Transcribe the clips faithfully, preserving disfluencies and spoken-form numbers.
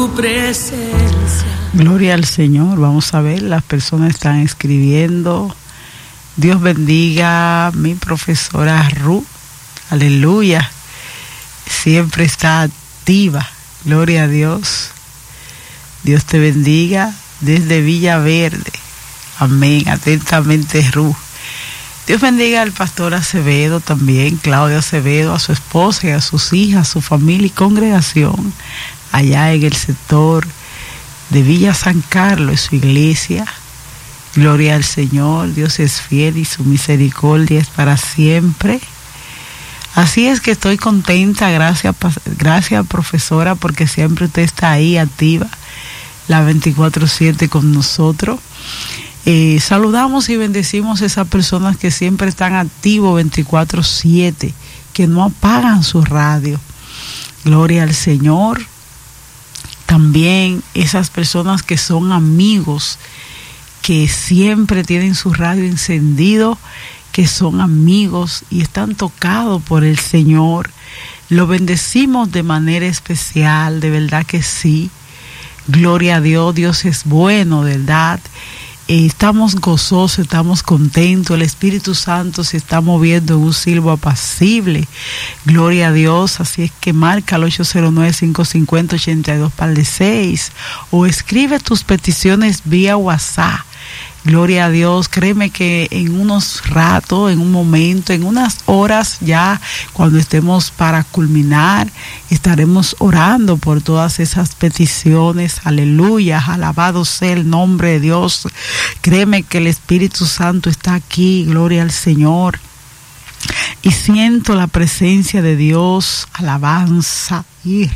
tu presencia. Gloria al Señor. Vamos a ver, las personas están escribiendo. Dios bendiga mi profesora Ruth. Aleluya. Siempre está activa. Gloria a Dios. Dios te bendiga desde Villaverde. Amén. Atentamente, Ruth. Dios bendiga al pastor Acevedo también, Claudio Acevedo, a su esposa y a sus hijas, a su familia y congregación, allá en el sector de Villa San Carlos, su iglesia. Gloria al Señor, Dios es fiel y su misericordia es para siempre. Así es que estoy contenta, gracias, gracias profesora, porque siempre usted está ahí activa, la veinticuatro siete con nosotros. Eh, saludamos y bendecimos a esas personas que siempre están activos veinticuatro siete, que no apagan su radio. Gloria al Señor. También esas personas que son amigos, que siempre tienen su radio encendido, que son amigos y están tocados por el Señor. Lo bendecimos de manera especial, de verdad que sí. Gloria a Dios, Dios es bueno, de verdad. Eh, estamos gozosos, estamos contentos, el Espíritu Santo se está moviendo en un silbo apacible. Gloria a Dios, así es que marca al ocho cero nueve, cinco cinco cero, ocho dos par de seis o escribe tus peticiones vía WhatsApp. Gloria a Dios, créeme que en unos ratos, en un momento, en unas horas ya, cuando estemos para culminar, estaremos orando por todas esas peticiones. Aleluya, alabado sea el nombre de Dios. Créeme que el Espíritu Santo está aquí, gloria al Señor. Y siento la presencia de Dios, alabanza, y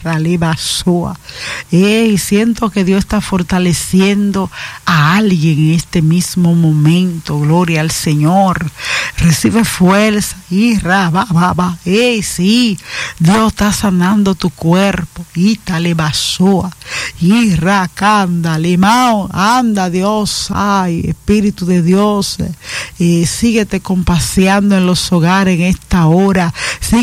y siento que Dios está fortaleciendo a alguien en este mismo momento. Gloria al Señor. Recibe fuerza. Y rababa. Ey, sí, Dios está sanando tu cuerpo. Y talebasoa. Y racanda, limao. Anda, Dios. Ay, Espíritu de Dios. Eh, síguete compaseando en los hogares en esta hora. Sigue